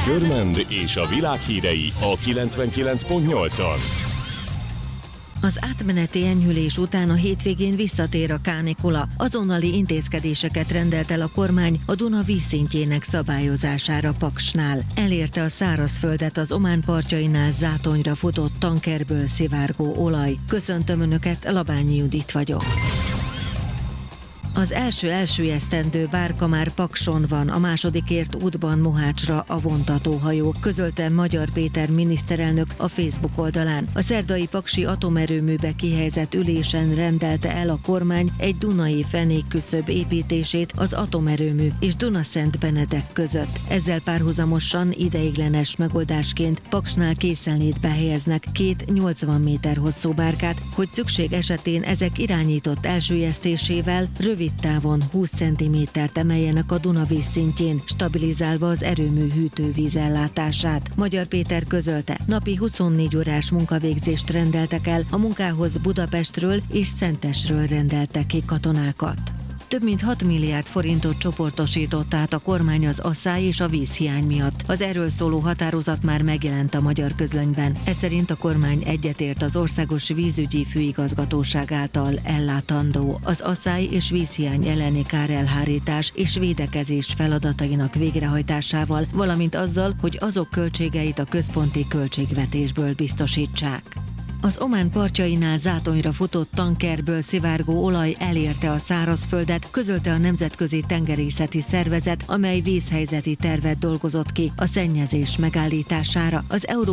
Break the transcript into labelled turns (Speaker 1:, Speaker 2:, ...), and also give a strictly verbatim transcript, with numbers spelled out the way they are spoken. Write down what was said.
Speaker 1: Görmend és a világ hírei a kilencvenkilenc pont nyolcon.
Speaker 2: Az átmeneti enyhülés után a hétvégén visszatér a kánikula. Azonnali intézkedéseket rendelt el a kormány a Duna vízszintjének szabályozására Paksnál. Elérte a szárazföldet az Omán partjainál zátonyra futott tankerből szivárgó olaj. Köszöntöm Önöket, Labányi Judit vagyok. Az első elsüllyesztendő bárka már Pakson van, a másodikért útban Mohácsra a vontatóhajó, közölte Magyar Péter miniszterelnök a Facebook oldalán. A szerdai paksi atomerőműbe kihelyezett ülésen rendelte el a kormány egy dunai fenékküszöb építését az atomerőmű és Dunaszentbenedek között. Ezzel párhuzamosan ideiglenes megoldásként Paksnál készenlétbe helyeznek két nyolcvan méter hosszú bárkát, hogy szükség esetén ezek irányított elsüllyesztésével rövid távon húsz centimétert emeljenek a Duna vízszintjén, stabilizálva az erőmű hűtővíz ellátását. Magyar Péter közölte, napi huszonnégy órás munkavégzést rendeltek el, a munkához Budapestről és Szentesről rendeltek ki katonákat. Több mint hat milliárd forintot csoportosított át a kormány az asszály és a vízhiány miatt. Az erről szóló határozat már megjelent a Magyar Közlönyben. Ez szerint a kormány egyetért az Országos Vízügyi Főigazgatóság által ellátandó az asszály és vízhiány elleni kárelhárítás és védekezés feladatainak végrehajtásával, valamint azzal, hogy azok költségeit a központi költségvetésből biztosítsák. Az Omán partjainál zátonyra futott tankerből szivárgó olaj elérte a szárazföldet, közölte a Nemzetközi Tengerészeti Szervezet, amely vízhelyzeti tervet dolgozott ki a szennyezés megállítására. Az Euró